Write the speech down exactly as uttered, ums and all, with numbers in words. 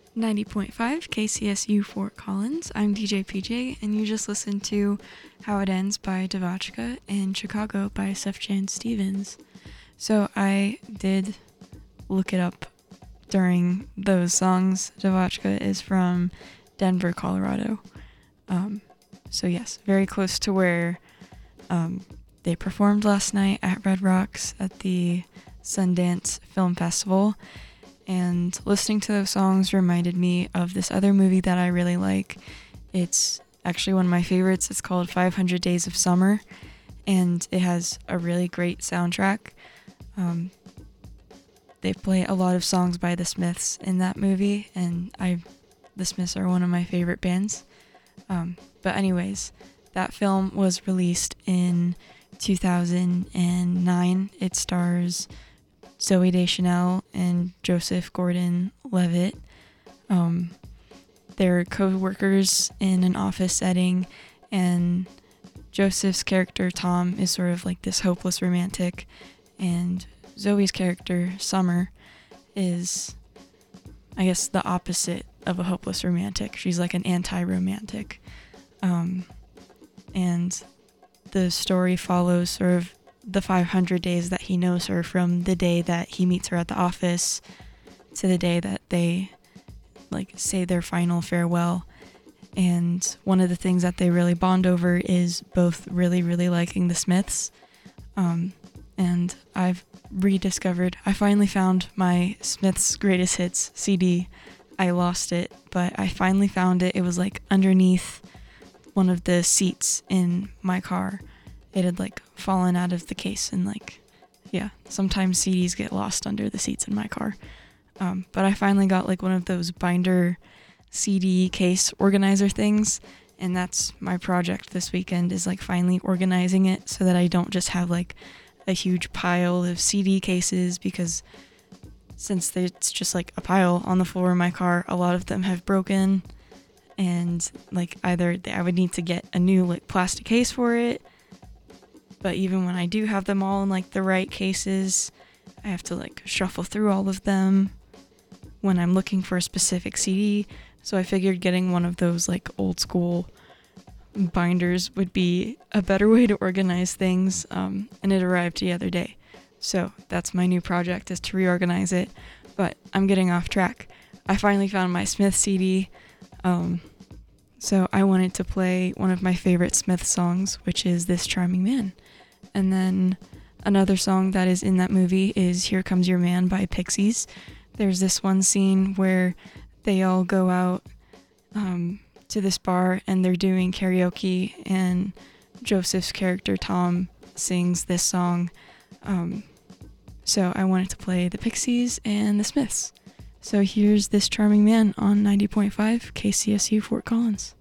ninety point five K C S U Fort Collins. I'm D J P J, and you just listened to How It Ends by Devachka and Chicago by Sufjan Stevens. So I did look it up during those songs. Devachka is from Denver, Colorado. Um, so yes, very close to where um, they performed last night at Red Rocks at the Sundance Film Festival. And listening to those songs reminded me of this other movie that I really like. It's actually one of my favorites. It's called five hundred Days of Summer, and it has a really great soundtrack. Um, they play a lot of songs by the Smiths in that movie, and I, the Smiths are one of my favorite bands. Um, but anyways, that film was released in two thousand nine. It stars Zooey Deschanel and Joseph Gordon-Levitt. Um, they're co-workers in an office setting, and Joseph's character, Tom, is sort of like this hopeless romantic, and Zoe's character, Summer, is, I guess, the opposite of a hopeless romantic. She's like an anti-romantic. Um, and the story follows sort of the five hundred days that he knows her, from the day that he meets her at the office to the day that they like say their final farewell. And one of the things that they really bond over is both really, really liking the Smiths. Um, and I've rediscovered, I finally found my Smiths Greatest Hits C D. I lost it, but I finally found it. It was like underneath one of the seats in my car. It had like fallen out of the case, and like, yeah, sometimes C Ds get lost under the seats in my car. Um, but I finally got like one of those binder C D case organizer things, and that's my project this weekend, is like finally organizing it so that I don't just have like a huge pile of C D cases, because since it's just like a pile on the floor in my car, a lot of them have broken, and like either I would need to get a new like plastic case for it. But even when I do have them all in like the right cases, I have to like shuffle through all of them when I'm looking for a specific C D. So I figured getting one of those like old school binders would be a better way to organize things. Um, and it arrived the other day. So that's my new project, is to reorganize it. But I'm getting off track. I finally found my Smith C D. Um, so I wanted to play one of my favorite Smith songs, which is This Charming Man. And then another song that is in that movie is Here Comes Your Man by Pixies. There's this one scene where they all go out um, to this bar and they're doing karaoke, and Joseph's character, Tom, sings this song. Um, so I wanted to play the Pixies and the Smiths. So here's This Charming Man on ninety point five K C S U Fort Collins.